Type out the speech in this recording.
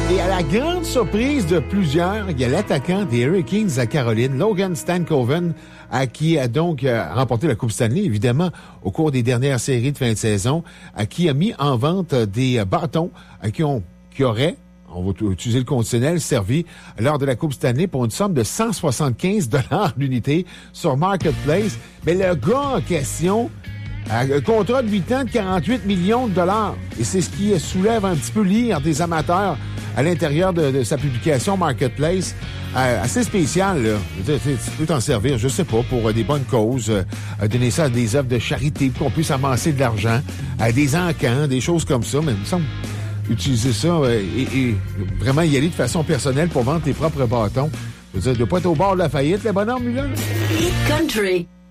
Et à la grande surprise de plusieurs, il y a l'attaquant des Hurricanes à Caroline, Logan Stankoven, qui a donc remporté la Coupe Stanley, évidemment, au cours des dernières séries de fin de saison, qui a mis en vente des bâtons qui auraient, on va utiliser le conditionnel, servi lors de la Coupe Stanley pour une somme de 175 $ l'unité sur Marketplace. Mais le gars en question a un contrat de 8 ans de 48 millions $. Et c'est ce qui soulève un petit peu l'ire des amateurs à l'intérieur de sa publication Marketplace. Assez spécial, là. Tu peux t'en servir, je sais pas, pour des bonnes causes, donner ça à des œuvres de charité pour qu'on puisse amasser de l'argent, à des encans, des choses comme ça. Mais il me semble utiliser ça et vraiment y aller de façon personnelle pour vendre tes propres bâtons. Je veux dire, il doit pas être au bord de la faillite, le bonhomme, lui, là. Hit Country.